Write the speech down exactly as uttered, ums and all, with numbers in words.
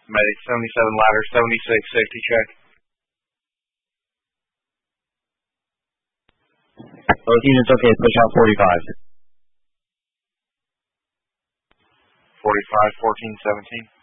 Medic seventy-seven ladder, seventy-six, safety check. Both units okay, push out forty-five. forty-five, fourteen, seventeen.